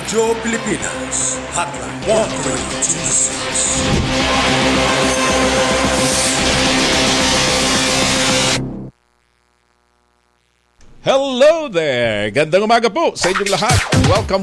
Radyo Pilipinas, Hotline 1326. Hello there! Gandang umaga po sa inyong lahat. Welcome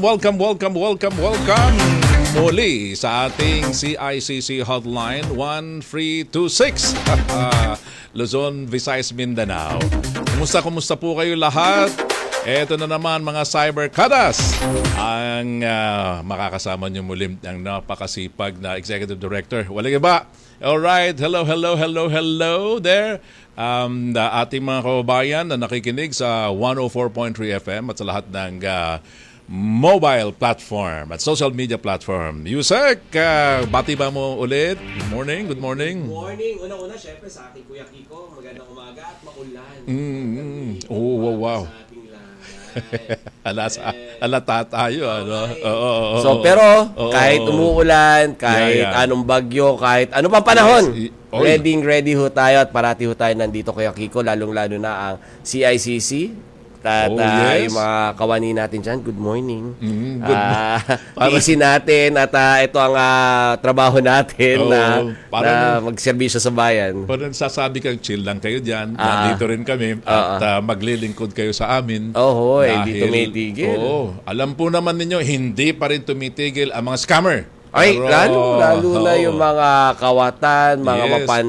muli sa ating CICC Hotline 1326. Luzon, Visayas, Mindanao. Kumusta po kayo lahat? Eto na naman mga cyberkadas ang makakasama nyo muli ang napakasipag na Executive Director. Walang iba. Alright, hello there. Ating mga kababayan na nakikinig sa 104.3 FM at sa lahat ng mobile platform at social media platform. Yusek, bati ba mo ulit? Good morning. Good morning. Unang-una, syempre sa ating Kuya Kiko, magandang umaga at maulan. Wow. Alata tayo, ano? So, pero kahit umuulan, kahit anong bagyo, kahit ano pang panahon, ready ho tayo at parati ho tayo nandito, Kuya Kiko, lalong-lalo na ang CICC. At yung mga kawani natin dyan, good morning. Tiisin natin at ito ang trabaho natin na magserbisyo sa bayan. Parang sasabi kang chill lang kayo dyan. Nandito rin kami at maglilingkod kayo sa amin. Hindi tumitigil. Alam po naman ninyo, hindi pa rin tumitigil ang mga scammer. Ay, lalo na yung mga kawatan, mga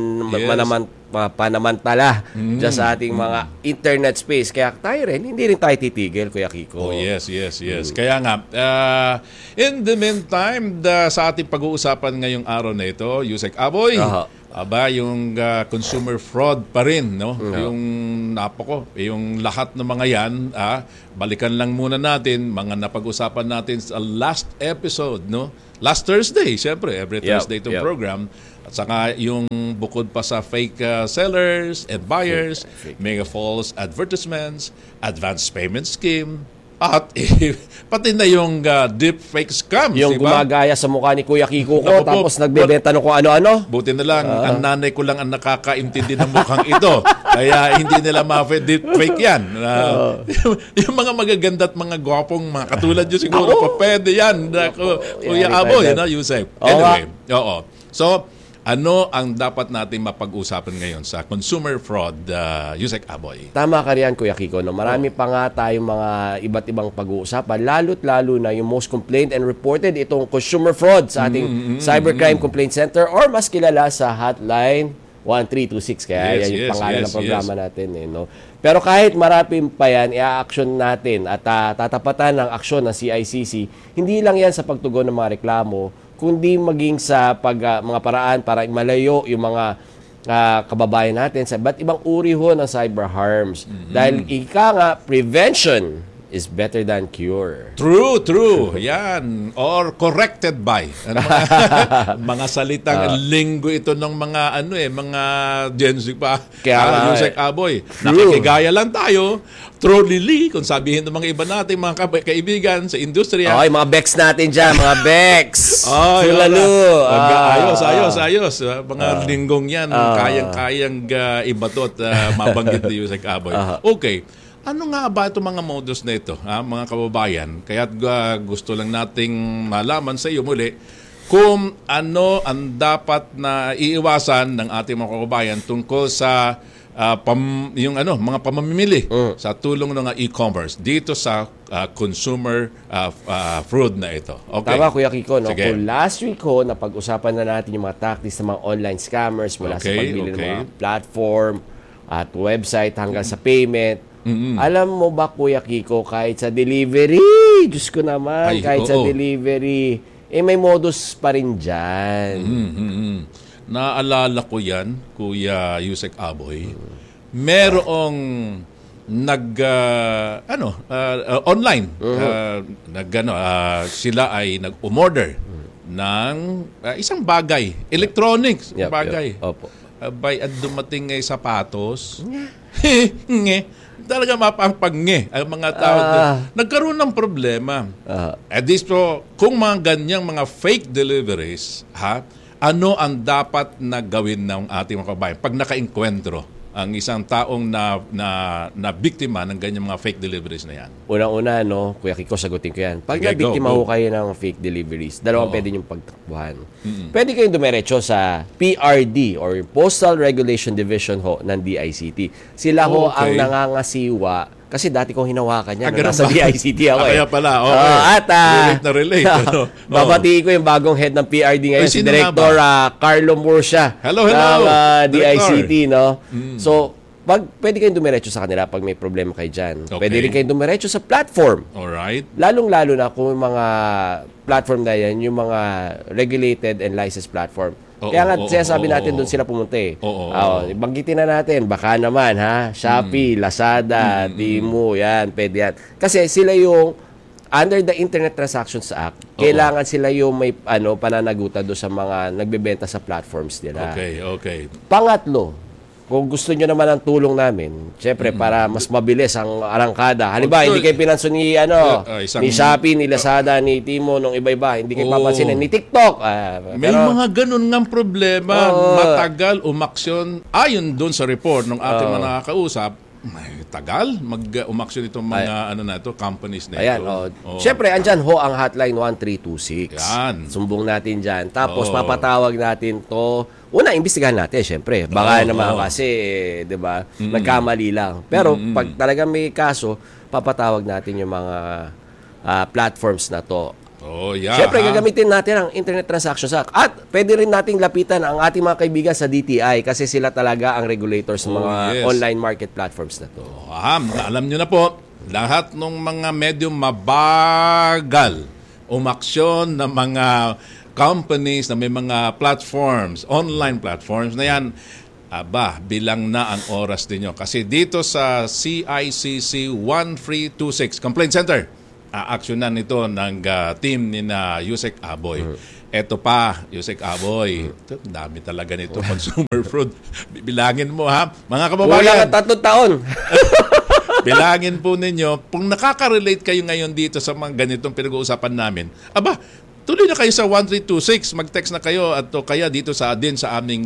panamantala dyan sa ating mga internet space. Kaya tayo rin, hindi rin tayo titigil, Kuya Kiko. Yes. Kaya nga, in the meantime, sa ating pag-uusapan ngayong araw na ito, Yusek Aboy, yung consumer fraud pa rin, no? Yung lahat ng mga yan, balikan lang muna natin, mga napag-usapan natin sa last episode, no? Last Thursday, syempre, every Thursday itong program. At saka yung bukod pa sa fake sellers and buyers, mega false advertisements, advance payment scheme, at pati na yung deep fake scams. Yung diba? Gumagaya sa mukha ni Kuya Kiko ko, tapos nagbebenta ng kung ano-ano. Buti na lang, ang nanay ko lang ang nakakaintindi ng mukhang ito. Kaya hindi nila deep fake yan. Yung mga magaganda at mga gwapong mga katulad nyo siguro, pwede yan. Kuya Aboy, Yusef. Anyway, So, ano ang dapat natin mapag-usapan ngayon sa consumer fraud, Yusek Aboy? Tama ka riyan, Kuya Kiko. No? Marami pa nga tayong mga iba't ibang pag-uusapan, lalo na yung most complained and reported itong consumer fraud sa ating Cybercrime Complaint Center or mas kilala sa Hotline 1326. Kaya yan yung pangalan ng programa natin. No? Pero kahit marami pa yan, i-action natin at tatapatan ng aksyon ng CICC, hindi lang yan sa pagtugon ng mga reklamo, kundi maging sa mga paraan para malayo yung mga kababayan natin sa iba't ibang uri ho ng cyber harms. Dahil prevention is better than cure. True. Yan. Or corrected by. Mga salitang linggo ito ng mga mga Gen Z pa. Kaya Yusek Aboy. Nakikigaya lang tayo. Truly, kung sabihin ng mga iba natin, mga kaibigan sa industriya. Mga Bex natin dyan, mga Bex. Lalo. Ayos. Mga linggong yan, kayang-kayang ibatot, mabanggit ni Yusek Aboy. Okay. Ano nga ba itong mga modus na ito, mga kababayan? Kaya gusto lang nating malaman sa iyo muli kung ano ang dapat na iiwasan ng ating mga kababayan tungkol sa mga pamamimili sa tulong ng e-commerce dito sa consumer fraud na ito. Okay. Tama, Kuya Kiko. No? Kung last week napag-usapan na natin yung mga tactics ng mga online scammers mula sa pagbili ng mga platform at website hanggang sa payment. Alam mo ba, Kuya Kiko, kahit sa delivery, Diyos ko naman, delivery, may modus pa rin dyan. Naalala ko yan, Kuya Yusek Aboy. Merong online, sila ay nag-umorder ng isang bagay, electronics bagay. At dumating ngay sapatos. Talaga mapangpangi ang mga tao. Nagkaroon ng problema. At least kung mga ganyang mga fake deliveries, ano ang dapat na gawin ng ating mga kabayan pag naka-enkwentro ang isang taong na biktima ng ganyan mga fake deliveries na yan? Unang-una, Kuya Kiko, sagutin ko yan. Pag Sige, nabiktima go. ho kayo ng fake deliveries, dalawang Oo. pwede niyong pagtakbuhan. Pwede kayong dumiretso sa PRD or Postal Regulation Division ho ng DICT. Sila ho ang Okay. nangangasiwa. Kasi dati kong hinawakan yan. Ganun Nasa ba? DICT ako Kaya pala, okay. Relate na relate, ano? Babatiin ko yung bagong head ng PRD ngayon, Ay, si sino nga Director Carlo Murcia. Hello. Ng DICT, no? Mm. So, pwede kayong dumiretso sa kanila pag may problema kayo dyan. Okay. Pwede rin kayong dumiretso sa platform. Alright. Lalong-lalo na kung yung mga platform na yan, yung mga regulated and licensed platform. Oo, Kaya nga, oo, sinasabi oo, natin oo. doon sila pumunta eh. Oo, Banggitin na natin, baka naman ha, Shopee, Lazada, Temu, yan, pwede yan. Kasi sila yung, under the Internet Transactions Act, kailangan sila yung may pananagutan doon sa mga nagbebenta sa platforms nila. Okay. Pangatlo, kung gusto nyo naman ang tulong namin, syempre para mas mabilis ang arangkada. Halimbawa, hindi kayo pinanso ni, ni Shopee, ni Lazada, ni Temu, nung iba-iba. Hindi kayo papansinin. Ni TikTok. May mga ganun ngang problema. Matagal umaksyon. Ayon doon sa report ng ating mga nakakausap, may tagal mag-umaksyon itong mga companies na Ayan, ito. Siyempre, andyan ho ang hotline 1326. Yan. Sumbong natin dyan. Tapos, papatawag natin to. Una, imbestigahan natin, siyempre. Baka naman kasi, di ba, nagkamali lang. Pero, pag talagang may kaso, papatawag natin yung mga platforms na to. Yeah. Siyempre, gagamitin natin ang Internet Transactions Act. At pwede rin nating lapitan ang ating mga kaibigan sa DTI kasi sila talaga ang regulators ng mga online market platforms na to. Alam nyo na po, lahat ng mga medyo mabagal umaksyon ng mga companies na may mga platforms, online platforms na yan, bilang na ang oras ninyo. Kasi dito sa CICC 1326 Complaint Center, aaksyonan nito ng team ni na Yusek Aboy. Eto pa, Yusek Aboy. Ito, dami talaga nito consumer fraud. Bilangin mo ha, mga kababayan. Wala ka 3 taon. Bilangin po ninyo, kung nakaka-relate kayo ngayon dito sa mga ganitong pinag-uusapan namin, tuloy na kayo sa 1326, mag-text na kayo at kaya dito sa aming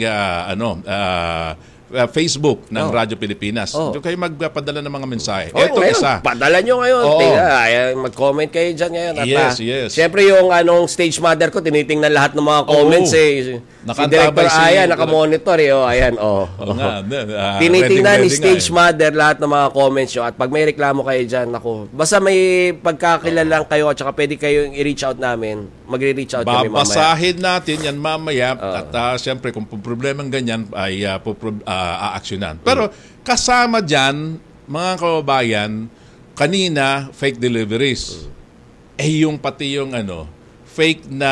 Facebook ng Radyo Pilipinas. Doon kayo magpadala ng mga mensahe. Ito ngayon, isa. Padala nyo ngayon. Mag-comment kayo dyan ngayon. At, Yes. Siyempre yung stage mother ko, tinitingnan lahat ng mga comments Si Director Aya, nakamonitor Ayan, tinitingnan ni stage mother lahat ng mga comments nyo. At pag may reklamo kayo dyan, basta may pagkakilalang kayo at saka pwede kayong i-reach out namin, magre-reach out kami mamaya. Babasahin natin yan mamaya at siyempre kung problemang ganyan ay aaksyonan. Pero kasama dyan, mga kababayan, kanina fake deliveries. Yung pati yung fake na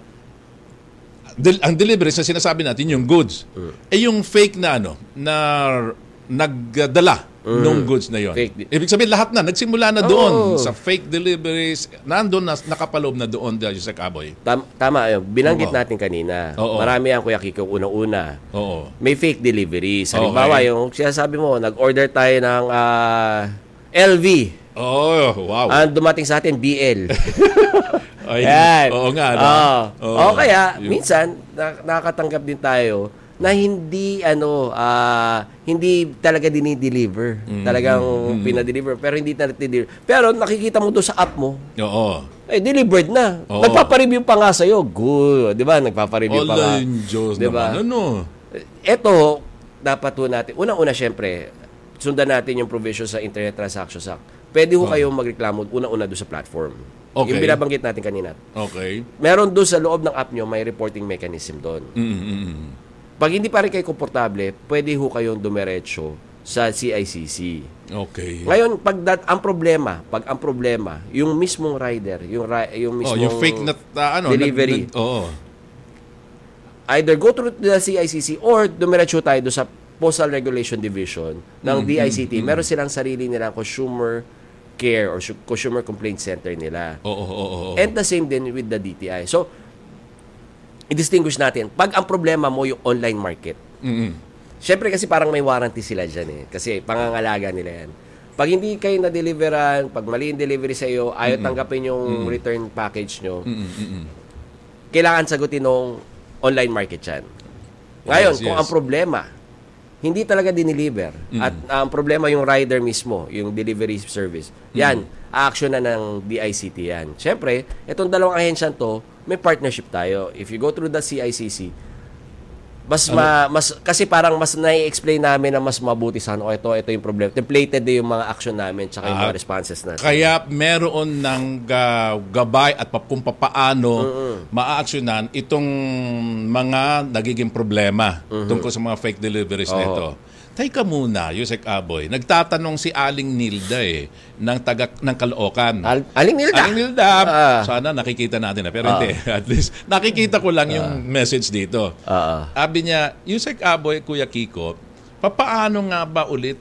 ang deliveries na sinasabi natin yung goods. Yung fake na na nagdala nung goods na yon. Ibig sabihin lahat na nagsimula na doon sa fake deliveries, nandoon na nakapaloob na doon Yusek Aboy. Tama yun. Binanggit natin kanina. Marami ang Kuya Kiko unang-una. May fake deliveries. Halimbawa, yung sinasabi mo, nag-order tayo ng LV. Wow. Dumating sa atin BL. Ayan. Oo nga. Kaya minsan nakakatanggap din tayo na hindi hindi talaga dinideliver. Talagang pinadeliver pero hindi na deliver. Pero nakikita mo doon sa app mo. Delivered na. Nagpapa-review pa nga sa'yo. Good. Di ba? Nagpapa-review pa nga. Diyos diba? Naman. Ito, dapat po natin. Unang-una, syempre, sundan natin yung provisions sa Internet Transactions Act. Pwede ho kayong magreklamo unang-una doon sa platform. Yung binabanggit natin kanina. Meron doon sa loob ng app nyo, may reporting mechanism doon. Pag hindi pa rin kayo komportable, pwede ho kayong dumiretso sa CICC. Ngayon, pag ang problema, yung mismong rider, yung mismong yung fake na delivery. Either go through the CICC or dumiretso tayo do sa Postal Regulation Division ng DICT. Meron silang sarili nilang consumer care or consumer complaint center nila. And the same din with the DTI. So, i-distinguish natin. Pag ang problema mo yung online market, syempre kasi parang may warranty sila dyan kasi pangangalaga nila yan. Pag hindi kayo na-deliveran, pag mali yung delivery sa iyo, ayaw tanggapin yung return package nyo, kailangan sagutin ng online market yan. Ngayon, kung ang problema hindi talaga dineliver. At ang problema yung rider mismo, yung delivery service. Yan, action na ng DICT yan. Siyempre, itong dalawang ahensya to, may partnership tayo. If you go through the CICC, mas kasi parang mas nai-explain namin na mas mabuti sana ito yung problem. Templated din yung mga action namin tsaka yung mga responses natin. Kaya meron ng gabay at kung paano maa-actionan itong mga nagiging problema tungkol sa mga fake deliveries na ito. Teka muna, Yusek Aboy. Nagtatanong si Aling Nilda ng Caloocan. Aling Nilda? Aling Nilda. Sana nakikita natin na. Pero hindi. At least, nakikita ko lang yung message dito. Sabi niya, Yusek Aboy, Kuya Kiko, papaano nga ba ulit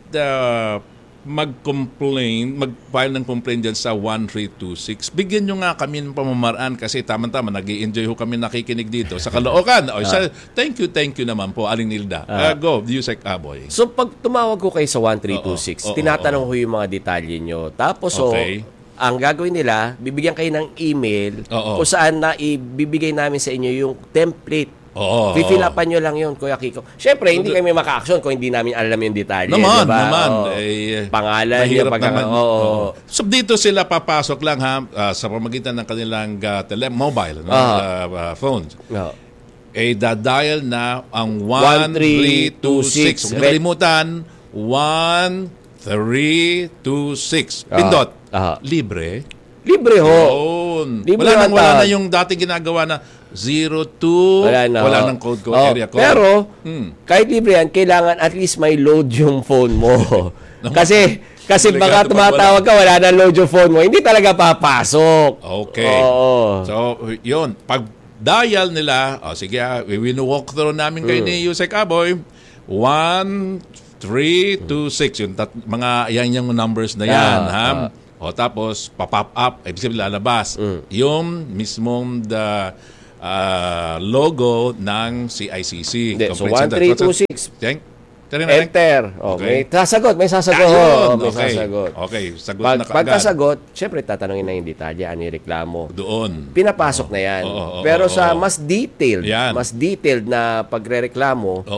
mag-file ng complaint dyan sa 1326? Bigyan nyo nga kami ng pamamaraan kasi tama-tama, nag-i-enjoy ho kami nakikinig dito sa Caloocan. Thank you naman po, Aling Nilda. Go, Yusek Aboy. So, pag tumawag ko kayo sa 1326, tinatanong ko yung mga detalye nyo. Tapos, ang gagawin nila, bibigyan kayo ng email kung saan na ibibigay namin sa inyo yung template. Fifilapan nyo lang yun, Kuya Kiko. Siyempre, hindi kami maka-action kung hindi namin alam yung detalye. Naman, diba? naman. Pangalan, yung So, dito sila papasok lang sa pamagitan ng kanilang mobile phones. Dadial na ang 1326. Huwag kalimutan, 1326. Pindot. Libre. Libre ho. Wala na yung dating ginagawa na 02. Wala nang code area code. Pero, kahit libre yan, kailangan at least may load yung phone mo. kasi baka tumatawag ka, wala na load yung phone mo. Hindi talaga papasok. Okay. So, yun. Pag dial nila, sige, winu-walk through namin kayo ni Yusek Aboy, 1326. Yung yan yung numbers na yan. Tapos, pa-pop up, ibig sabihin lalabas. Yung mismong logo ng CICC. So, 1326. Enter. Okay. May sasagot. Okay, sagot na kaagad. Pagkasagot, syempre tatanungin na yung detalye, ano yung reklamo. Doon. Pinapasok na yan. Pero sa mas detailed na pagrereklamo,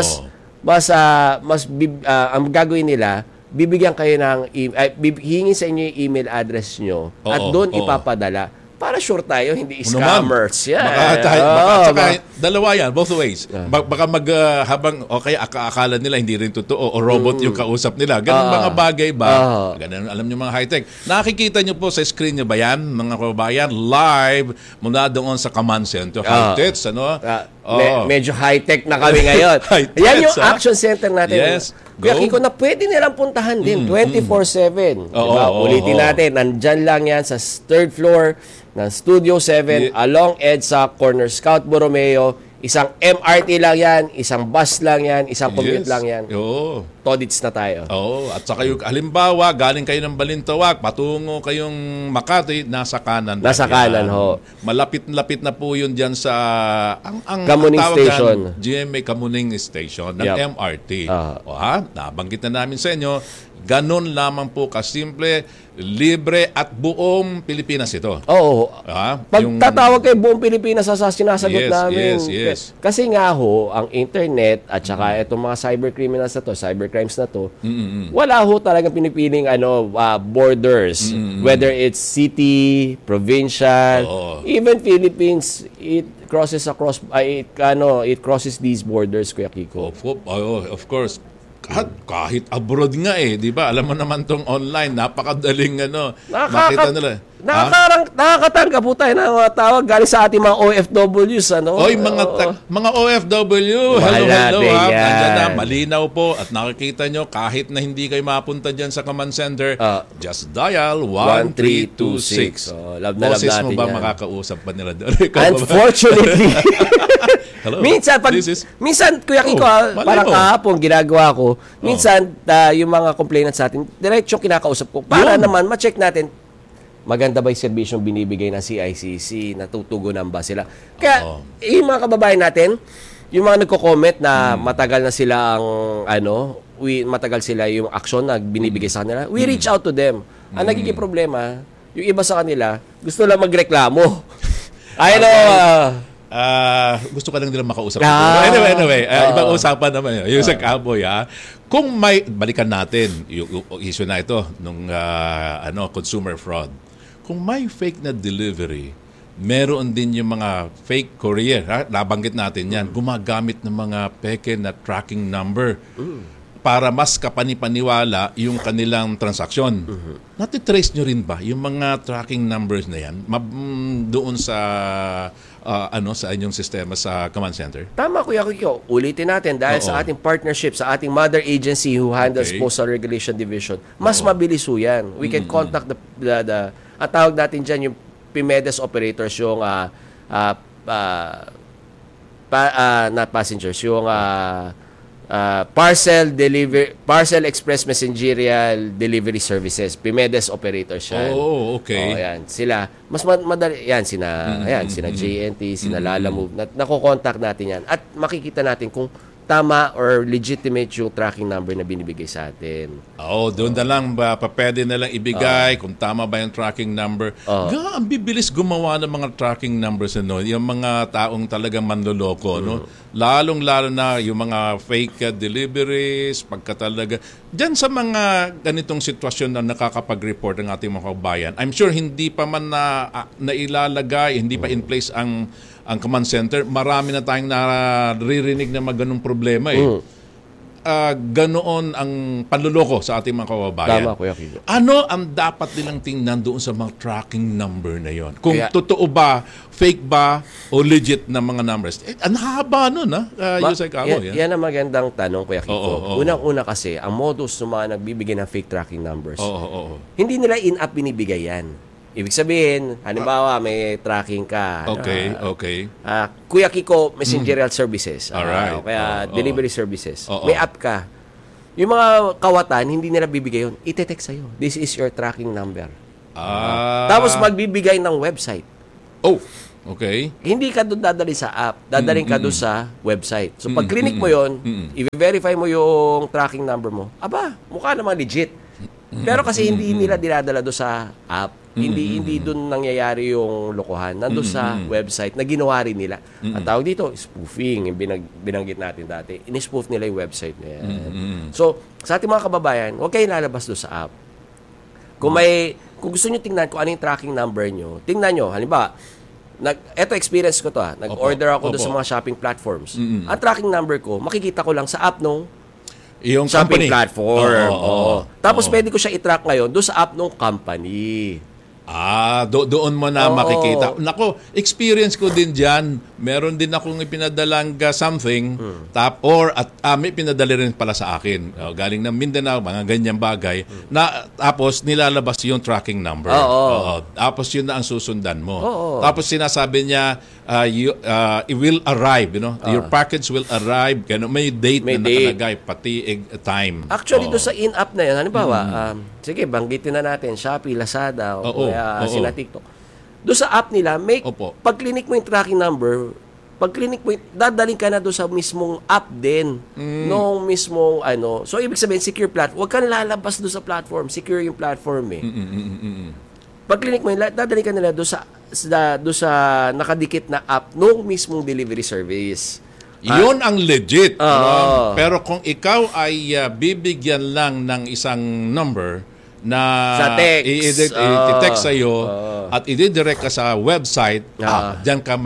ang gagawin nila, bibigyan kayo ng hihingi sa inyo yung email address nyo at doon ipapadala para sure tayo hindi scammers. Baka dalawa yan, both ways. Baka habang akala nila hindi rin totoo o robot yung kausap nila. Ganun mga bagay ba? Ganun, alam nyo mga high-tech. Nakikita nyo po sa screen nyo ba yan, mga kababayan, live mula doon sa command center. High-tech, medyo high-tech na kami ngayon. Yan yung action center natin. Yes. Kaya Kiko, na pwede nilang puntahan din 24/7. Ulitin natin, nandyan lang yan sa 3rd floor ng Studio 7 along EDSA, corner Scout Borromeo. Isang MRT lang yan, isang bus lang yan, isang commute lang yan. Todits na tayo. At saka yung halimbawa, galing kayo ng Balintawak, patungo kayong Makati, nasa kanan. Malapit-lapit na po yun dyan sa ang Kamuning Station. GMA Kamuning Station ng MRT. Nabanggit na namin sa inyo, ganun lamang po kasimple, libre at buong Pilipinas ito. Pag tatawag kayo buong Pilipinas sa sinasagot namin. Yes. Kasi nga ang internet at saka itong mga cybercriminals na to, cybercrimes na to, wala talagang pinipiling borders. Whether it's city, provincial, even Philippines, it crosses these borders, Kuya Kiko. Of course. Kahit abroad nga di ba? Alam mo naman tong online, napakadaling makita nila. Nakakatanggap po tayo ng mga tawag galing sa ating mga OFWs, mga OFW, hello. Andiyan na, malinaw po at nakikita nyo kahit na hindi kayo mapunta dyan sa command center, just dial 1326. Boses mo ba makakausap pa nila doon? Unfortunately. Minsan, Kuya Kiko, parang kahapon ginagawa ko, minsan yung mga complainants sa atin, diretso kinakausap ko para naman ma-check natin maganda ba yung serbisyong binibigay ng CICC, natutugunan ba sila. Kaya yung mga kababayan natin, yung mga nagko-comment na matagal na sila matagal sila yung action na binibigay sa kanila, we reach out to them. Ang nagiging problema, yung iba sa kanila, gusto lang magreklamo. Gusto ka lang nila makausap. Anyway, ibang usapan naman yun. Yung sa Cowboy, kung may, balikan natin yung issue na ito nung consumer fraud. Kung may fake na delivery, meron din yung mga fake courier, nabanggit natin yan, gumagamit ng mga peke na tracking number para mas kapanipaniwala yung kanilang transaksyon. Natitrace nyo rin ba yung mga tracking numbers na yan doon sa sa inyong sistema sa command center? Tama, Kuya Kiko. Ulitin natin dahil sa ating partnership, sa ating mother agency who handles Postal Regulation Division, mas mabilis ho yan. We can contact the at tawag natin dyan yung PIMEDES operators, yung not passengers, yung Parcel Express Messengerial Delivery Services, PIMEDES operators yan. Okay. Yan, sila mas madali yan, sina JNT, sina Lalamove, nako-contact natin yan at makikita natin kung tama or legitimate yung tracking number na binibigay sa atin. Doon na lang ba pwede na lang ibigay kung tama ba yung tracking number. Ang bibilis gumawa ng mga tracking numbers yung mga taong talagang manloloko, no? Lalong-lalo na yung mga fake deliveries, pagka talaga diyan sa mga ganitong sitwasyon na nakakapag-report ang ating mga kabayan. I'm sure hindi pa man nailalagay, hindi pa in place ang command center. Marami na tayong naririnig na ganung problema ganoon ang panluloko sa ating mga kababayan. Tama, Kuya Kiko. Ano ang dapat nilang tingnan doon sa mga tracking number na yon? Kung totoo ba, fake ba, o legit na mga numbers? Ang haba nun, yan ang magandang tanong, Kuya Kiko. Unang-una kasi, ang modus ng mga nagbibigay ng fake tracking numbers, hindi nila in-app binibigay yan. Ibig sabihin, halimbawa may tracking ka. Okay. Kuya Kiko Messengerial Services. Alright. Kaya delivery services. May app ka. Yung mga kawatan, hindi nila bibigay yun. Ite-text sa'yo. This is your tracking number. Tapos magbibigay ng website. Okay. Hindi ka doon dadali sa app. Dadaling ka doon sa website. So pag clinic mo yun, i-verify mo yung tracking number mo. Aba, mukha namang legit. Pero kasi hindi nila dinadala doon sa app. Hindi doon nangyayari yung lokohan. Nandun sa website na ginawa rin nila. Ang tawag dito, spoofing. Yung binanggit natin dati. In-spoof nila yung website na yan. So, sa ating mga kababayan, huwag kayong lalabas doon sa app. Kung gusto nyo tingnan kung ano yung tracking number nyo, tingnan nyo. Halimbawa, eto experience ko to nag-order ako doon sa mga shopping platforms. Ang tracking number ko, makikita ko lang sa app nung yung shopping company platform. Tapos pwede ko siya i-track ngayon doon sa app ng company. Doon mo na makikita. Nako, experience ko din diyan. Meron din akong ipinadalang something may pinadala rin pala sa akin. Galing ng Mindanao, mga ganyang bagay. Tapos nilalabas yung tracking number. Tapos yun na ang susundan mo. Tapos sinasabi niya it will arrive, your package will arrive. May date na nakalagay, pati time. Actually, doon sa in-app na yun, halimbawa, sige, banggitin na natin, Shopee, Lazada, o sila TikTok. Doon sa app nila, pag clinic mo yung tracking number, pag clinic mo, dadaling ka na doon sa mismong app din. Nung mismong, so ibig sabihin, secure platform. Huwag kang lalabas doon sa platform. Secure yung platform Pag clinic mo, dadaling ka nila doon sa nakadikit na app nung mismong delivery service. Yun ang legit. Pero kung ikaw ay bibigyan lang ng isang number na sa text, i-text sa'yo at i-direct ka sa website, diyan ka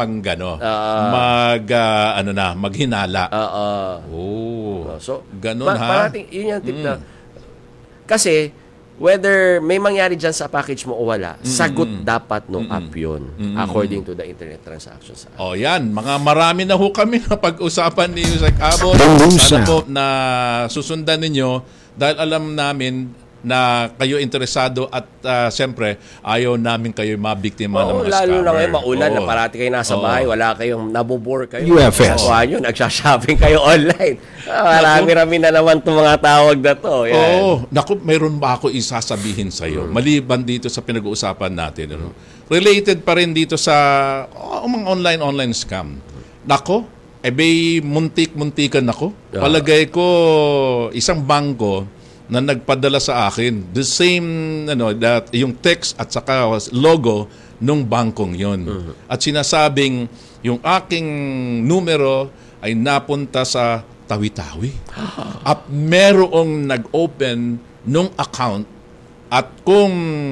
maghinala. So, ganun yun yung tip na. Kasi, whether may mangyari dyan sa package mo o wala, sagot dapat nung app yun according to the internet transactions. Yan. Marami na ho kami na pag-usapan ni Yusek Abot. Sana po na susundan ninyo dahil alam namin na kayo interesado at siyempre ayaw namin kayo mabiktima ng mga scammer. Lalo na ngayon maulan na parati kayo nasa bahay, wala kayong nabobore kayo. UFS. Nagsha-shopping kayo online. Marami na naman itong mga tawag na to. Naku, mayroon ba ako isasabihin sa iyo maliban dito sa pinag-uusapan natin. Related pa rin dito sa mga online scam. Naku, muntik-muntikan ako. Palagay ko isang bangko na nagpadala sa akin the same that yung text at saka logo nung bangkong yon. At sinasabing yung aking numero ay napunta sa Tawi-Tawi. At merong nag-open nung account at kung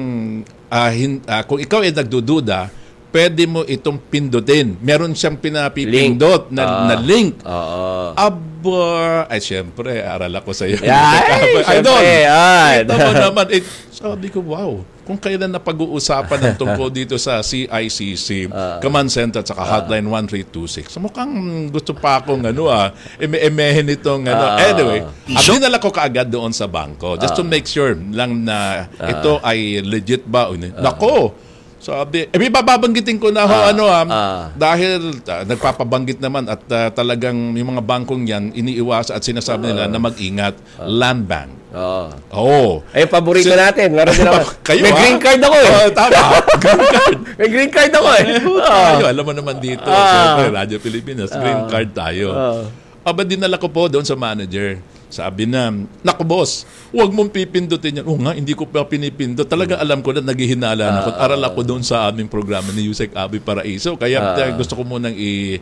ikaw ay nagdududa, pwede mo itong pindutin. Meron siyang pinapipindot na link. Ay, syempre, aral ako sa iyo. Idol! Ito mo naman. Sabi ko, wow. Kung kailan na pag-uusapan ng tungkol dito sa CICC, Command Center at saka Hotline 1326. Mukhang gusto pa akong eme-emehin itong Anyway, dinala ko kaagad doon sa bangko just to make sure lang na ito ay legit ba. Nako! Sabi, may babanggitin ko na dahil nagpapabanggit naman at talagang yung mga bangkong yan, iniiwasan at sinasabi nila na mag-ingat. Land Bank. Ay, paborito natin. Meron din naman. May green card ako Tama. Green card. May green card ako Tayo, alam mo naman dito. Siyempre, Radyo Pilipinas, green card tayo. Dinala ko po doon sa manager. Sabi na, naku boss, huwag mong pipindutin yan. Nga, hindi ko pa pinipindot. Talaga alam ko na naghihinala na ako. Aral ako doon sa aming programa ni Yusek Abi Paraiso. Kaya gusto ko munang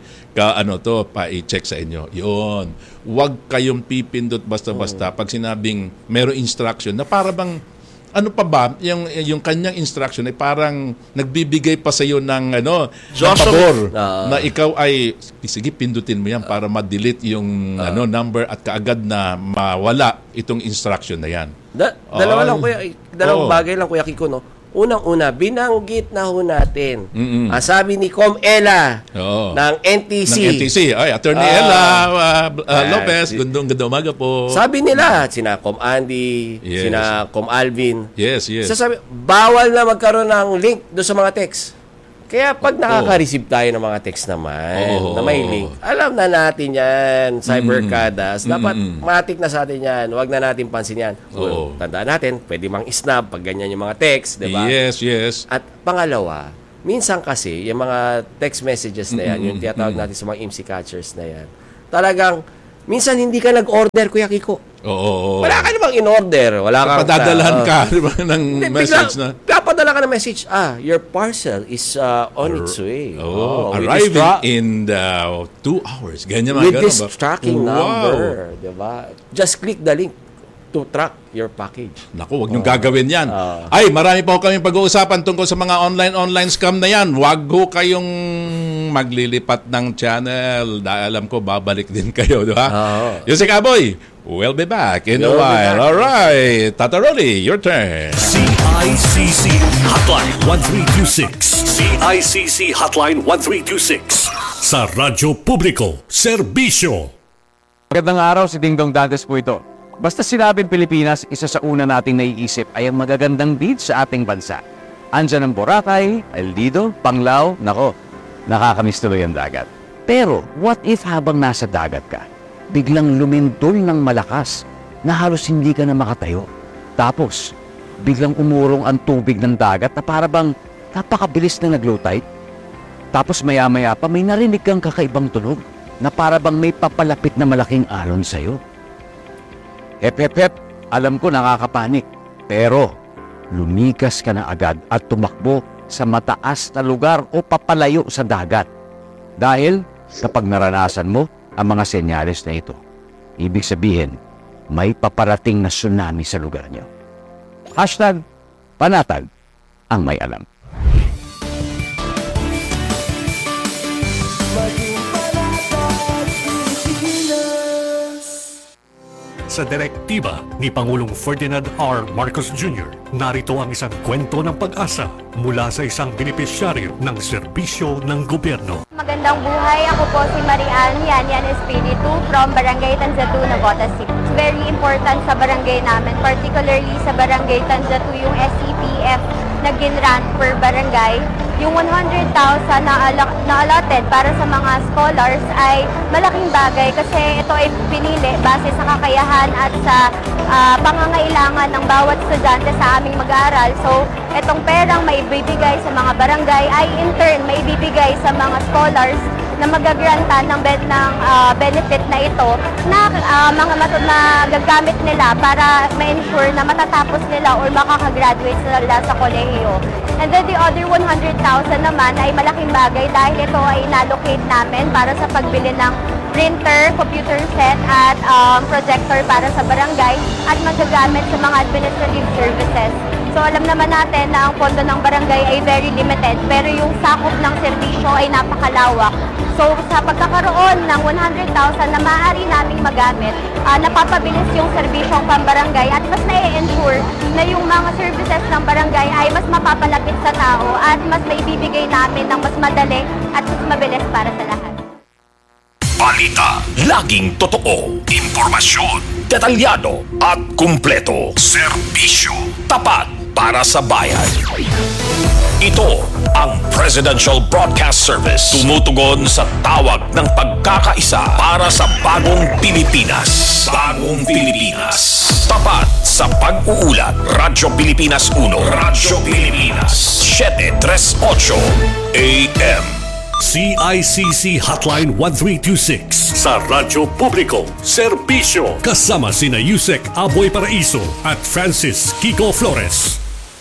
i-check sa inyo. Yun. Huwag kayong pipindot basta-basta. Pag sinabing merong instruction na para bang ano pa ba, yung kanyang instruction ay parang nagbibigay pa sa iyo ng pabor na ikaw ay sige pindutin mo yan para ma-delete yung number at kaagad na mawala itong instruction na yan. Dalawang bagay lang Kuya Kiko, no. Unang-una, binanggit na ho natin. Ang sabi ni Com Ella ng NTC. Ay, Attorney Ella Lopez, gandong umaga po. Sabi nila, sina Com Andy, sina Com Alvin. Yes. Sabi, bawal na magkaroon ng link doon sa mga text. Kaya pag nakaka-receive tayo ng mga text naman na may link, alam na natin yan, cyberkadas. Dapat matik na sa atin yan. Huwag na natin pansin yan. Tandaan natin, pwede mang snap pag ganyan yung mga text, di ba? Yes. At pangalawa, minsan kasi, yung mga text messages na yan, yung tinatawag natin sa mga IMSI catchers na yan, talagang, minsan hindi ka nag-order, Kuya Kiko. Wala ka namang in-order. Wala kang padadalahan ka diba, ng message na. Papadala ka ng message. Your parcel is on its way. Arriving in 2 hours. Ganyan with this tracking number. Diba? Just click the link to track your package. Naku, wag niyong gagawin yan. Ay, marami pa kami pag-uusapan tungkol sa mga online scam na yan. Wag ho kayong maglilipat ng channel. Dahil alam ko, babalik din kayo. Diba? Yusek Aboy, we'll be back in a while. Alright, Tata Rolly, your turn. CICC Hotline 1326. CICC Hotline 1326. Sa Radyo Publiko, Serbisyo. Magandang araw, si Dingdong Dantes po ito. Basta sinabing Pilipinas, isa sa una nating naiisip ay ang magagandang beach sa ating bansa. Andyan ang Boracay, El Nido, Panglao, nako, nakakamiss tuloy ang dagat. Pero, what if habang nasa dagat ka, biglang lumindol ng malakas na halos hindi ka na makatayo? Tapos, biglang umurong ang tubig ng dagat na para bang napakabilis na nag-low tide? Tapos maya-maya pa may narinig kang kakaibang tunog na para bang may papalapit na malaking alon sa'yo. Hep, alam ko nakakapanik. Pero, lumikas ka na agad at tumakbo sa mataas na lugar o papalayo sa dagat. Dahil, kapag naranasan mo ang mga senyales na ito, ibig sabihin, may paparating na tsunami sa lugar niyo. #panatag ang may alam. Sa direktiba ni Pangulong Ferdinand R. Marcos Jr., narito ang isang kwento ng pag-asa mula sa isang benepisyaryo ng serbisyo ng gobyerno. Magandang buhay, ako po si Marian Yan Espiritu from Barangay Tanzatu, Navotas City. It's very important sa barangay namin, particularly sa Barangay Tanzatu, yung SCPF na ginrant per barangay. Yung 100,000 na allotted para sa mga scholars ay malaking bagay kasi ito ay pinili base sa kakayahan at sa pangangailangan ng bawat estudyante sa aming mag-aaral. So, itong perang maibibigay sa mga barangay ay in turn maibibigay sa mga scholars na magagrantan ng benefit na ito na na gagamit nila para ma-ensure na matatapos nila or makakagraduate sila sa kolehiyo. And then the other 100,000 naman ay malaking bagay dahil ito ay inallocate namin para sa pagbili ng printer, computer set at projector para sa barangay at magagamit sa mga administrative services. So alam naman natin na ang pondo ng barangay ay very limited pero yung sakop ng serbisyo ay napakalawak. So sa pagkakaroon ng 100,000 na maaari naming magamit, napapabilis yung serbisyong pambarangay at mas na-ensure na yung mga services ng barangay ay mas mapapalapit sa tao at mas maibibigay namin ng mas madali at mas mabilis para sa lahat. Balita, laging totoo, impormasyon, detalyado at kumpleto. Serbisyo, tapat para sa bayan. Ito ang Presidential Broadcast Service. Tumutugon sa tawag ng pagkakaisa para sa bagong Pilipinas. Bagong Pilipinas. Tapat sa pag-uulat. Radyo Pilipinas 1. Radyo Pilipinas 738 AM. CICC Hotline 1326 sa Radyo Publiko, Serbisyo. Kasama sina Yusek Aboy Paraiso at Francis Kiko Flores.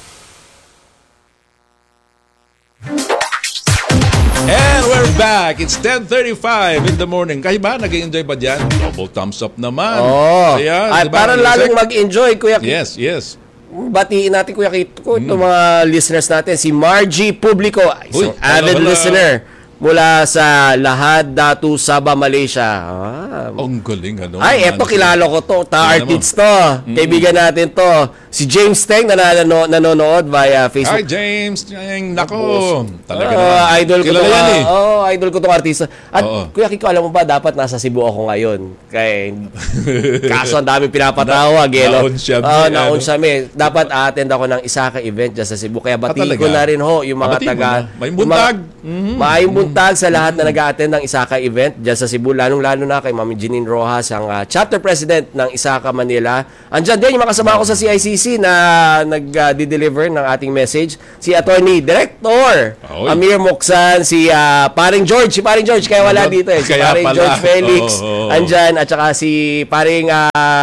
And we're back. It's 10:35 in the morning. Kayo ba? Nag-enjoy ba dyan? Double thumbs up naman. Ayan, Ay, diba, para Yusek? lalong mag-enjoy, Kuya Kiko. Yes. Batiin natin, Kuya Kiko, itong mga listeners natin. Si Margie Publico, isang avid hello. listener mula sa Lahad, Datu, Sabah, Malaysia. Ang galing, ano? Ay, eto kilala ko to. Ta-artists to. Kaibigan natin to. Si James Teng na nanonood via Facebook. Hi, James. Nako. Talaga naman. Idol ko Kilala to. yan eh. Idol ko tong artista. At Oo. Kuya Kiko, alam mo ba, dapat nasa Cebu ako ngayon. Kaso ang daming pinapatawag. Naon siya, Naon siya. Dapat attend ako ng Isaka event dyan sa Cebu. Kaya batiin ko talaga? na rin ho yung mga Batiin mo taga... na. May buntag. Maayong buntag sa lahat na nag-a-attend ng Isaka event dyan sa Cebu. Lalong-lalo na kay Mami Jeanine Rojas, ang chapter president ng Isaka Manila. Andyan din yung mga kasama ko sa CICC na nag-deliver ng ating message. Si Attorney Director Oy. Amir Moksan, si Paring George. Si Paring George, kaya wala dito eh. Si Kaya Paring pala. George Felix, Oo. andyan. At saka si Paring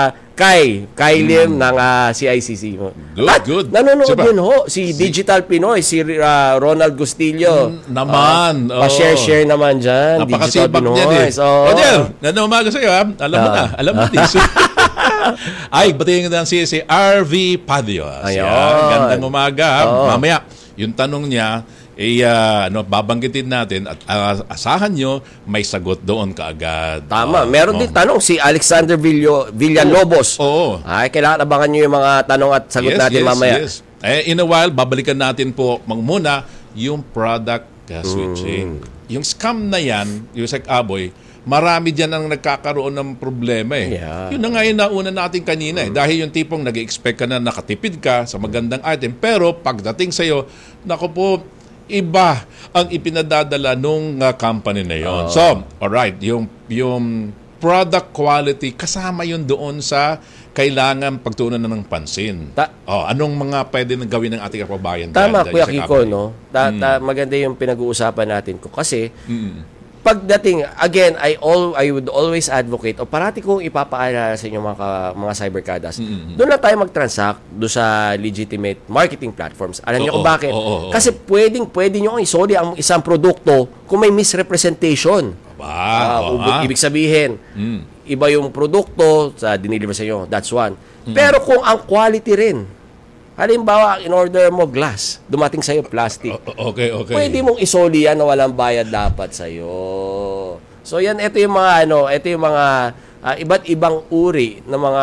Kai Lim ng CICC. Good. Nanonood Siya ba? din ho. Si Digital Pinoy, si Ronald Gustillo. Naman. Pa-share naman dyan. Digital Napakasibak Pinoy. niyan eh. So, Roger, ganda umaga sa'yo ha. Alam mo na. Alam mo this. Ay, batiin ko si RV Padios. Ayun. Gandang umaga. Oo. Mamaya, yung tanong niya, babanggitin natin at asahan nyo, may sagot doon kaagad. tama. Meron din tanong si Alexander Villalobos. Oo. Ay, kailangan abangan nyo yung mga tanong at sagot natin mamaya. Yes. In a while, babalikan natin po muna yung product switching. Yung scam na yan, Yusek Aboy, marami dyan ang nagkakaroon ng problema eh. Yeah. Yun na nga yung nauna natin kanina eh. Dahil yung tipong nag-expect ka na nakatipid ka sa magandang item, pero pagdating sa'yo, naku po, iba ang ipinadadala nung company na yon. So, alright, yung product quality, kasama yun doon sa kailangan pagtuunan na ng pansin. Anong mga pwede nang gawin ng ating kababayan? Tama, dyan, Kuya sa Kiko, company? no? Maganda yung pinag-uusapan natin ko. Kasi, pagdating, again, I would always advocate, o parati kong ipapaalala sa inyo mga cyberkadas, doon lang tayo mag-transact doon sa legitimate marketing platforms. Alam niyo kung bakit? Kasi pwede nyo isoli ang isang produkto kung may misrepresentation. Ibig sabihin, iba yung produkto sa diniliver sa inyo. That's one. Pero kung ang quality rin, halimbawa, in order mo glass, dumating sa'yo plastic. Okay. Pwede mong isoli yan na walang bayad dapat sa'yo. So yan, ito yung mga iba't ibang uri ng mga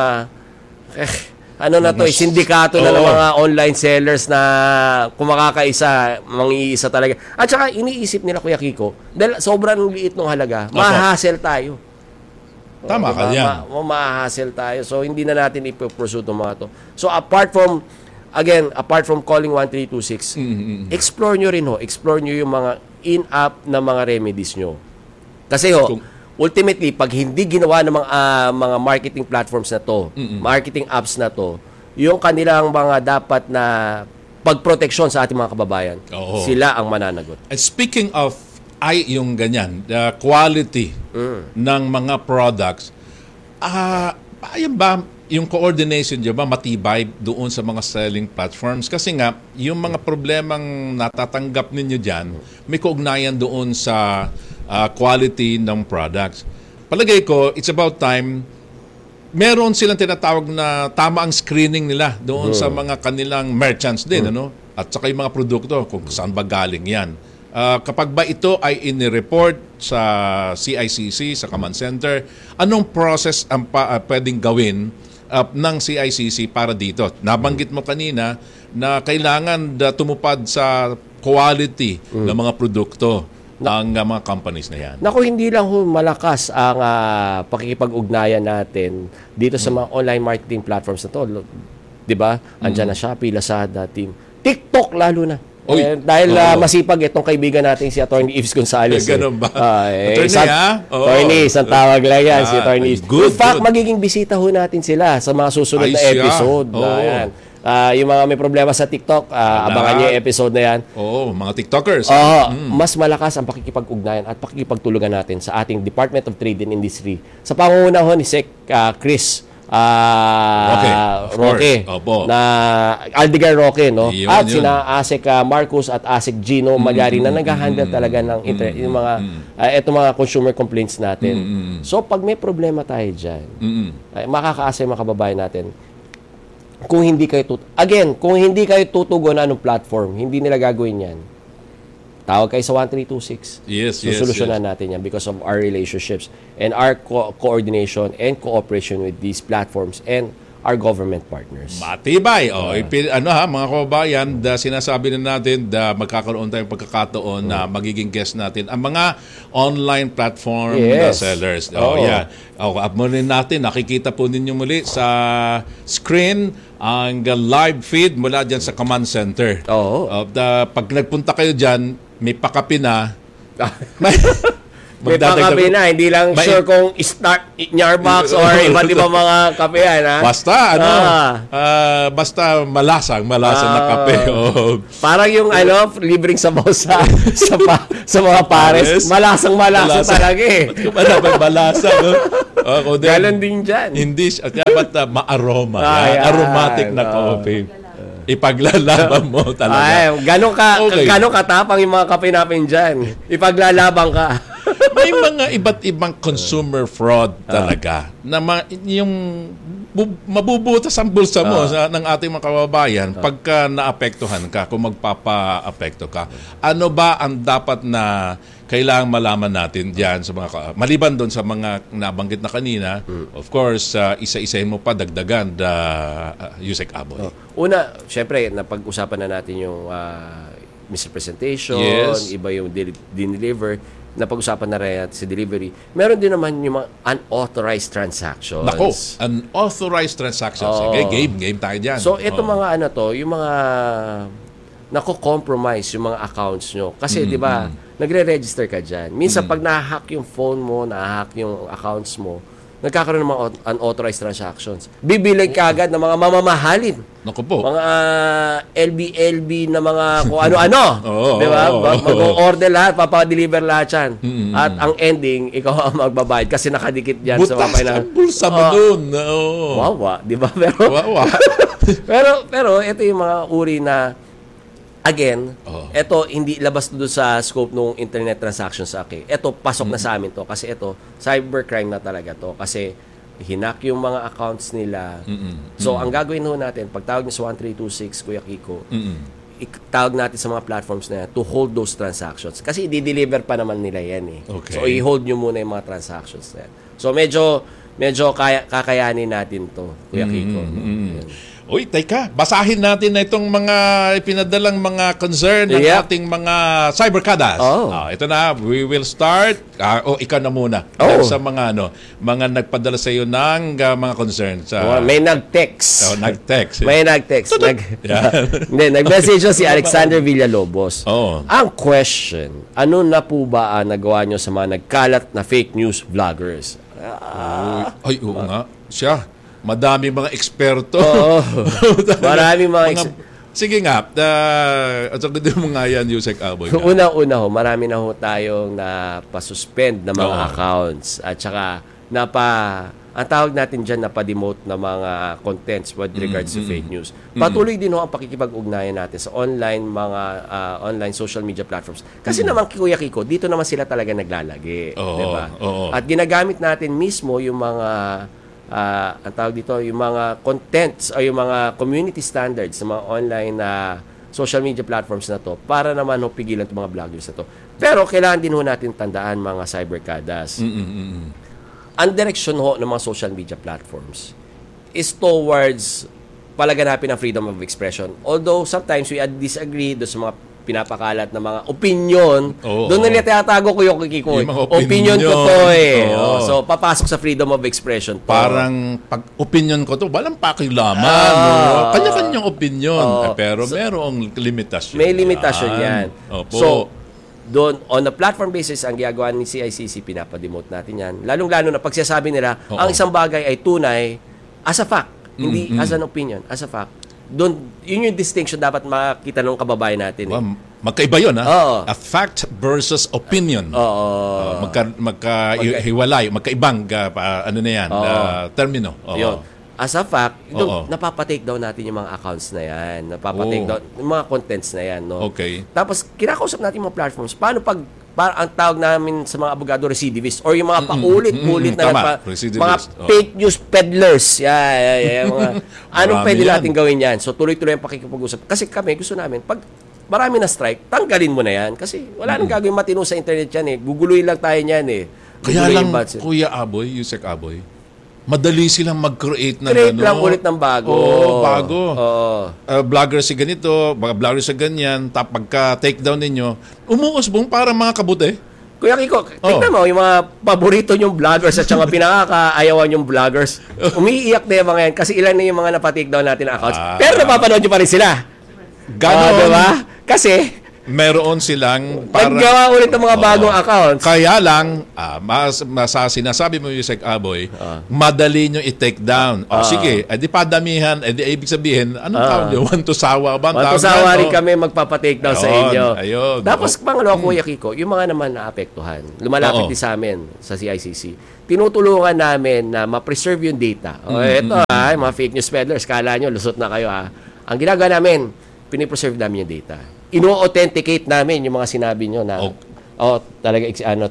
sindikato na ng mga online sellers na kung makakaisa, mangiisa talaga. At saka iniisip nila, Kuya Kiko, dahil sobrang liit ng halaga, ma-hassle tayo. Tama ka yan. Ma-hassle tayo. So hindi na natin ipupursue itong mga to. So apart from calling 1326, explore nyo yung mga in-app na mga remedies nyo. Kasi ultimately, pag hindi ginawa ng mga marketing platforms na to, marketing apps na to, yung kanilang mga dapat na pagproteksyon sa ating mga kababayan, sila ang mananagot. And speaking of ay yung ganyan, quality ng mga products. Ayan ba, yung coordination nyo ba matibay doon sa mga selling platforms? Kasi nga, yung mga problemang natatanggap ninyo dyan, may kaugnayan doon sa quality ng products. Palagay ko, it's about time, meron silang tinatawag na tama ang screening nila doon sa mga kanilang merchants din, ano? At saka yung mga produkto, kung saan ba galing yan. Kapag ba ito ay inireport sa CICC, sa Command Center, anong process ang pwedeng gawin ng CICC para dito? Nabanggit mo kanina na kailangan tumupad sa quality ng mga produkto ng mga companies na yan. Naku, hindi lang malakas ang pakikipag-ugnayan natin dito sa mga online marketing platforms na to. Diba? Andyan na Shopee, Lazada, Team. TikTok lalo na. Dahil masipag itong kaibigan natin si Attorney Yves Gonzalez. Ganun ba? Attorney, isang tawag lang yan si Attorney Yves. In fact, magiging bisita ho natin sila sa mga susunod na episode. Yan. Yung mga may problema sa TikTok, abangan niyo yung episode na yan. Mga TikTokers. Mas malakas ang pakikipag-ugnayan at pakikipagtulugan natin sa ating Department of Trade and Industry. Sa pangunahon ni Sec Chris Roque na Aldigar Roque, no? At sina Asek Marcos at Asek Gino Malyari na nag-handle talaga ng yung mga etong mga consumer complaints natin. So pag may problema tayo diyan, makakaasa yung mga kababayan natin. Kung hindi kayo tutugon ng platform, hindi nila gagawin yan. Tawag kayo sa 1326. Sosolusyonan natin yan because of our relationships and our coordination and cooperation with these platforms and our government partners. Matibay. Mga kababayan, sinasabi na natin magkakaroon tayong pagkakataon na magiging guest natin ang mga online platform sellers. Uploadin natin, nakikita po ninyo muli sa screen ang live feed mula dyan sa Command Center. Pag nagpunta kayo dyan, may pakapi na. May pakape na, hindi lang sure kung Starbucks or iba't ibang mga kape yan, ha? Basta, basta malasang na kape. Parang yung, libreng sabaw sa mga pares. Malasang-malasa talaga eh. Malasa, no? Ganon din dyan. Hindi, dapat ma-aroma. Aromatic na coffee. Ipaglalaban mo talaga. Ganong katapang yung mga kape natin dyan. Ipaglalaban ka. May mga iba't ibang consumer fraud talaga na yung mabubutas ang bulsa mo ng ating mga kababayan pagka naapektuhan ka, kung magpapa-apekto ka. Ano ba ang dapat na kailangang malaman natin diyan sa mga maliban doon sa mga nabanggit na kanina? Of course, isa-isahin mo pa dagdagan Yusek Aboy. Una, syempre napag-usapan na natin yung misrepresentation, iba yung deliver, napag-usapan na rin sa delivery. Meron din naman yung mga unauthorized transactions. Nako, unauthorized transactions. Game tayo dyan. So, ito mga yung mga nako-compromise yung mga accounts nyo. Kasi, di ba, nagre-register ka dyan. Minsan, pag na-hack yung phone mo, na-hack yung accounts mo, nagkakaroon ng mga unauthorized transactions. Bibilig ka agad ng mga mamamahalin. Naku po. Mga LB na mga kung ano-ano. Di ba? Mag-order lahat, papadeliver lahat yan. At ang ending, ikaw ang magbabayad kasi nakadikit dyan sa mga ang pulsa mo dun. Wawa. Di ba? Pero ito yung mga uri na again, ito hindi labas doon sa scope ng internet transactions sa akin. Ito pasok na sa amin to kasi ito cybercrime na talaga to kasi hinak yung mga accounts nila. So ang gagawin ho natin, pagtawag niyo sa 1326 Kuya Kiko, itawag natin sa mga platforms na yan to hold those transactions kasi i-deliver pa naman nila yan eh. So i-hold niyo muna yung mga transactions na yan. So medyo kakayanin natin to, Kuya Kiko. Uy, teka, basahin natin na itong mga pinadalang mga concern ng ating mga cyberkadas. Ito na, we will start. Ikaw na muna. Sa mga mga nagpadala sa iyo ng mga concern. May nag-text. Nag-text. May nag-text. Nag-message si Alexander Villalobos. Ang question, ano na po ba nagawa nyo sa mga nagkalat na fake news vloggers? Ay, oo nga. Siya. Madami mga eksperto. Maraming mga Sige nga, at saka din mo nga yan, Yusek Aboy. Unang-una ho, marami na ho tayong napasuspend na mga accounts at saka ang tawag natin dyan napademote na mga contents with regards to fake news. Patuloy din ho ang pakikipag-ugnayan natin sa online social media platforms. Kasi naman, Kuya Kiko, dito naman sila talaga naglalagi. Diba? At ginagamit natin mismo yung mga ang tawag dito, yung mga contents o yung mga community standards sa mga online social media platforms na to para naman ho pigilan itong mga vloggers na to. Pero kailangan din ho natin tandaan mga cyberkadas. Ang direksyon ho ng mga social media platforms is towards palaganapin ang freedom of expression. Although sometimes we disagree do sa mga pinapakalat na mga opinion, doon nila tinatago ko yung Kiko. Opinion ko to eh. So, papasok sa freedom of expression to. Parang pag opinion ko to, walang pakilaman. Kanya-kanyang opinion. Pero merong limitasyon. May limitasyon yan. Opo. So, doon, on a platform basis, ang ginagawa ni CICC, pinapademote natin yan. Lalong-lalo na pagsasabi nila, ang isang bagay ay tunay as a fact. Hindi as an opinion, as a fact. Doon, yun yung distinction dapat makita ng kababayan natin. Magkaiba yun, ha? A fact versus opinion. Magkahiwalay, magkaibang, termino. Yun. As a fact, napapatake down natin yung mga accounts na yan. Napapatake down yung mga contents na yan. No? Okay. Tapos, kinakausap natin yung mga platforms. Paano ang tawag namin sa mga abogado recidivist or yung mga paulit-ulit na mga fake news peddlers. Anong pwede natin gawin yan? So, tuloy-tuloy ang pakikipag-usap. Kasi kami, gusto namin, pag marami na strike, tanggalin mo na yan. Kasi wala nang gagawin matino sa internet yan eh. Guguluhin lang tayo yan eh. Kaya lang, Kuya Aboy, Yusek Aboy, madali silang mag-create ng Create lang ulit ng bago. Bago. Vlogger si ganito, vlogger sa ganyan, pagka-takedown ninyo, umuusbong para mga kabuti. Kuya Kiko, tignan mo, yung mga paborito nyong vloggers at saka pinakakaayawan yung vloggers, umiiyak na yung mga yan kasi ilan na yung mga napatakedown natin na accounts. Pero napapanood nyo pa rin sila. Ganon. Diba? Kasi meron silang naggawa ulit ng mga bagong accounts. Kaya lang, sinasabi mo, Yusek Aboy, madali nyo i-take down. Sige, di padamihan, ibig sabihin, anong tawag nyo? Want to sawa ba? Want to sawa rin kami magpapa-take down sa inyo. Ayun. Tapos, pangalawa, Kuya Kiko, yung mga naman naapektuhan, lumalapit din sa amin, sa CICC, tinutulungan namin na ma-preserve yung data. Ito, mga fake news peddlers, kala nyo, lusot na kayo. Ang ginagawa namin, pinipreserve namin yung data. Ino-authenticate namin yung mga sinabi nyo na talaga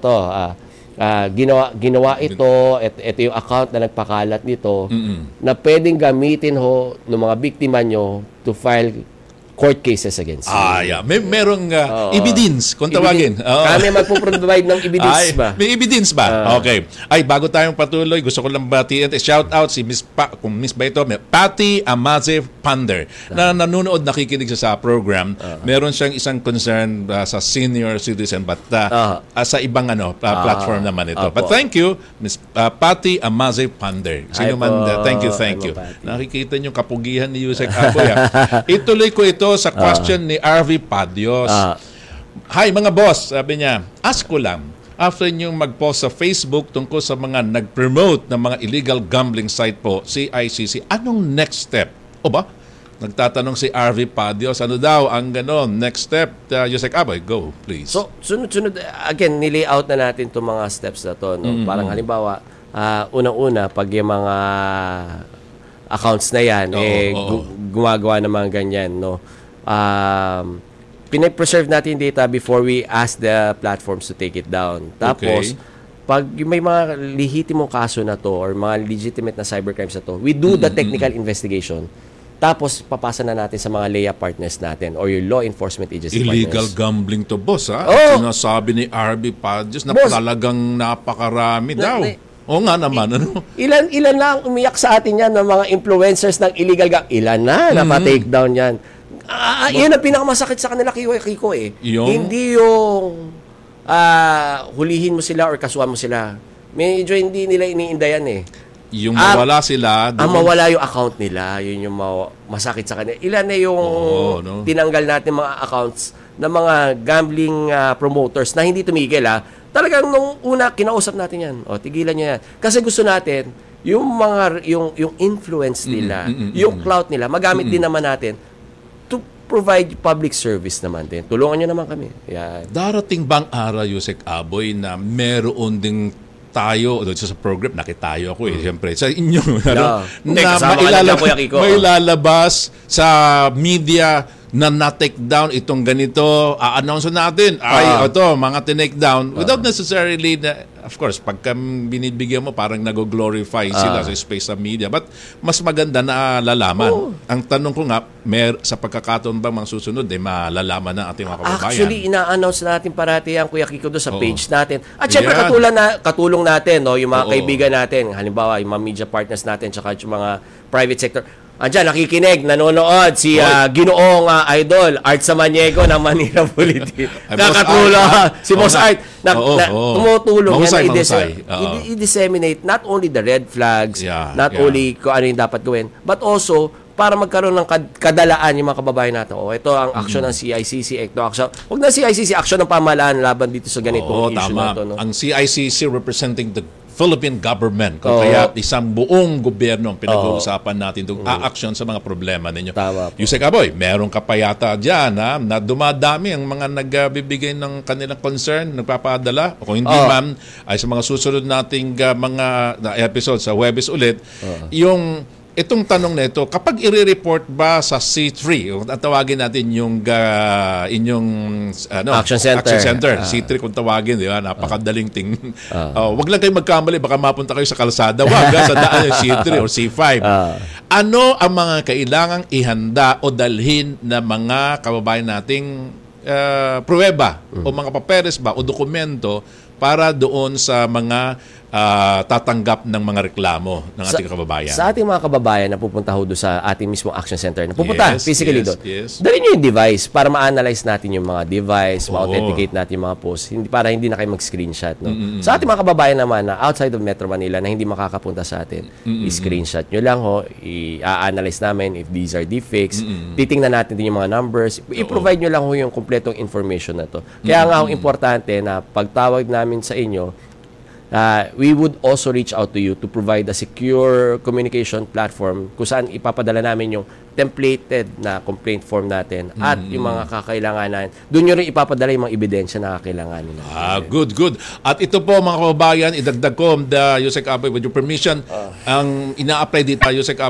ginawa ito, ito yung account na nagpakalat nito na pwedeng gamitin ho ng mga biktima nyo to file court cases against you. Merong evidence, kung tawagin. Kami magpo-provide ng evidence ba? May evidence ba? Okay. Bago tayong patuloy, gusto ko lang batiin. Shout out si kung Miss ba ito, Patty Amaze Pander, na nanonood, nakikinig sa program. Meron siyang isang concern sa senior citizen, but sa ibang platform naman ito. But thank you, Miss Patty Amaze Pander. Sino man, thank you. Nakikita niyo kapugihan ni Yusek Aboy. Ituloy ko ito sa question ni RV Padios. Hi mga boss, sabi niya, ask ko lang, after nyo mag-post sa Facebook tungkol sa mga nag-promote ng mga illegal gambling site po, CICC, anong next step? O ba? Nagtatanong si RV Padios, ano daw ang ganon? Next step, Yusek Aboy, go please. So, sunod-sunod, again, nilay-out na natin itong mga steps na to. No? Parang halimbawa, unang-una, pag yung mga accounts na yan, gumagawa ng mga ganyan, no? Pinapreserve natin data before we ask the platforms to take it down. Tapos, pag may mga lehitimong kaso na to or mga legitimate na cybercrimes na to, we do the technical investigation. Tapos, papasa na natin sa mga LEA partners natin or yung law enforcement agency illegal partners. Gambling to, boss, ha? Sinasabi ni RB Padios na talagang napakarami daw. Oo nga naman. Ilan lang umiyak sa atin yan ng mga influencers ng illegal Ilan na napa-take down yan. Yun ang pinakamasakit sa kanila, Kiko eh. Hindi yung hulihin mo sila or kasuhan mo sila. Medyo hindi nila iniindayan eh. Yung mawala sila. Mawala yung account nila. Yun yung masakit sa kanila. Ilan na yung tinanggal natin mga accounts ng mga gambling promoters na hindi tumigil Talagang nung una, kinausap natin yan. Tigilan nyo yan. Kasi gusto natin, yung influence nila, yung clout nila, magamit din naman natin to provide public service naman din. Tulungan nyo naman kami. Yan. Darating bang araw, Yusek Aboy, na meron ding tayo, sa program, nakitayo ako siyempre, sa inyo, Hindi, na kasama ka lang dyan, Kuya Kiko. may lalabas sa media na na-take down itong ganito, a-announce natin, ito, mga tinake down, without necessarily, of course, pagka binibigyan mo, parang nag-glorify sila sa space sa media. But mas maganda na lalaman. Ang tanong ko nga, sa pagkakataon bang mga susunod, malalaman ng ating mga kababayan? Actually, ina-announce natin parati yan, Kuya Kiko, doon sa page natin. At syempre, katulong natin, no, yung mga kaibigan natin, halimbawa, yung mga media partners natin, tsaka yung mga private sector. Andiyan, nakikinig, nanonood, si Ginoong Idol, Art Samaniego ng Manila Bulletin. Kakatulong. Si Boss Art, tumutulong yan i-disseminate not only the red flags, only kung ano yung dapat gawin, but also para magkaroon ng kadalaan yung mga kababayan natin. Ito ang action ng CICC. Ito action. Huwag na CICC, action ng pamahalaan laban dito sa ganitong issue na ito. No? Ang CICC representing the Philippine government. Kaya isang buong gobyerno ang pinag-uusapan natin itong a-action sa mga problema ninyo. Yusek Aboy, meron ka pa yata dyan na dumadami ang mga nagbibigay ng kanilang concern, nagpapadala. O kung hindi man, ay sa mga susunod nating mga episode sa Huwebes ulit, itong tanong na ito, kapag i-report ba sa C3, ang tawagin natin yung inyong Action Center. C3 kung tawagin, di ba? Napakadaling wag lang kayo magkamali, baka mapunta kayo sa kalsada. Wag sa daan yung C3 or C5. Ano ang mga kailangang ihanda o dalhin na mga kababayan nating pruweba o mga papeles ba o dokumento para doon sa mga tatanggap ng mga reklamo ng ating kababayan. Sa ating mga kababayan na pupunta ho doon sa ating mismo action center, na pupunta physically doon. Dali nyo yung device para ma-analyze natin yung mga device, ma-authenticate natin yung mga posts, para hindi na kayo mag-screenshot. No? Sa ating mga kababayan naman na outside of Metro Manila na hindi makakapunta sa atin, i-screenshot nyo lang ho, i-analyze namin if these are deepfakes, titingnan natin din yung mga numbers, i-provide nyo lang ho yung kompletong information na to. Kaya nga ho importante na pagtawag namin sa inyo, we would also reach out to you to provide a secure communication platform kung saan ipapadala namin yung templated na complaint form natin at yung mga kakailanganan. Doon nyo rin ipapadala yung mga ebidensya na kakailanganin natin. Good. At ito po mga kababayan, idagdag ko, Yusek Aboy, with your permission, ang ina-apply dito, Yusek Aboy,